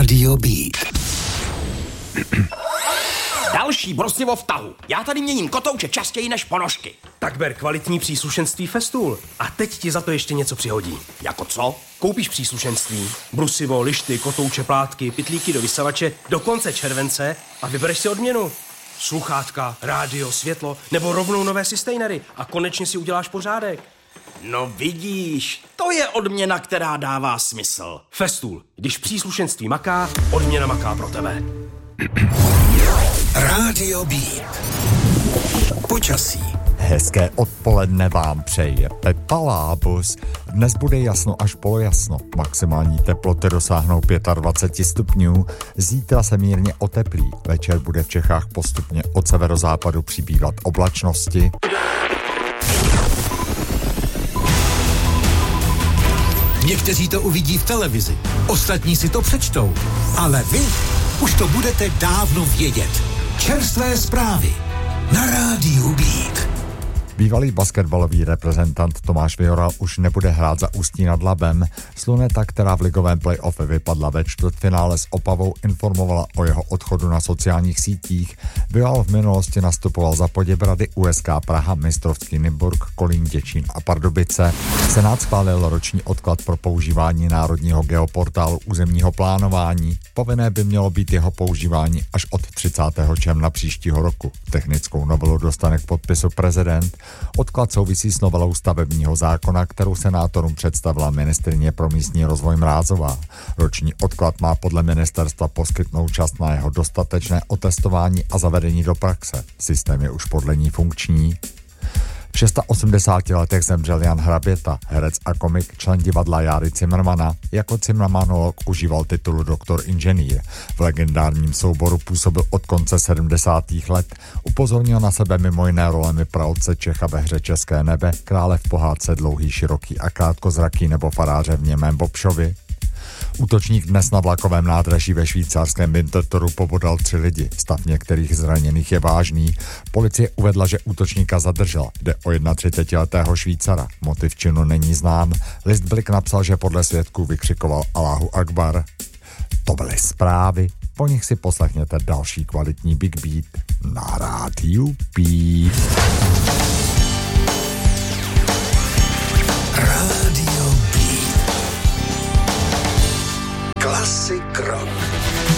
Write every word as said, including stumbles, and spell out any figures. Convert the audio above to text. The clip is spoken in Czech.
Rádio Beat. Další brosivo v tahu. Já tady měním kotouče častěji než ponožky. Tak ber kvalitní příslušenství Festool. A teď ti za to ještě něco přihodí. Jako co? Koupíš příslušenství, brusivo, lišty, kotouče, plátky, pytlíky do vysavače do konce července a vybereš si odměnu. Sluchátka, rádio, světlo nebo rovnou nové sustainery a konečně si uděláš pořádek. No vidíš, to je odměna, která dává smysl. Festool. Když příslušenství maká, odměna maká pro tebe. Rádio Beat. Počasí. Hezké odpoledne vám přeje Pepa Lábus. Dnes bude jasno až polojasno. Maximální teploty dosáhnou dvacet pět stupňů. Zítra se mírně oteplí. Večer bude v Čechách postupně od severozápadu přibývat oblačnosti. Někteří to uvidí v televizi, ostatní si to přečtou. Ale vy už to budete dávno vědět. Čerstvé zprávy na Rádiu Beat. Bývalý basketbalový reprezentant Tomáš Vyhoral už nebude hrát za Ústí nad Labem. Sluneta, která v ligovém playoff vypadla ve čtvrtfinále s Opavou, informovala o jeho odchodu na sociálních sítích. Vyhoral v minulosti nastupoval za Poděbrady, U S K Praha, Mistrovský Nymburk, Kolín, Děčín a Pardubice. Senát schválil roční odklad pro používání národního geoportálu územního plánování. Povinné by mělo být jeho používání až od třicátého června příštího roku. Technickou novelu dostane k podpisu prezident. Odklad souvisí s novelou stavebního zákona, kterou senátorům představila ministryně pro místní rozvoj Mrázová. Roční odklad má podle ministerstva poskytnout čas na jeho dostatečné otestování a zavedení do praxe. Systém je už podle ní funkční. V osmdesáti šesti letech zemřel Jan Hraběta, herec a komik, člen divadla Járy Cimrmana. Jako cimrmanolog užíval titulu doktor inženýr. V legendárním souboru působil od konce sedmdesátých let. Upozornil na sebe mimo jiné rolemi praotce Čecha ve hře České nebe, krále v pohádce Dlouhý, široký a krátkozraký nebo faráře v němém Bobšovi. Útočník dnes na vlakovém nádraží ve švýcarském Winterthoru pobodal tři lidi. Stav některých zraněných je vážný. Policie uvedla, že útočníka zadržela. Jde o třicetiletého Švýcara. Motiv činu není znám. List Blik napsal, že podle svědků vykřikoval Allahu Akbar. To byly zprávy. Po nich si poslechněte další kvalitní Big Beat na Rádiu Beat. Rádio Beat. Klasik rock.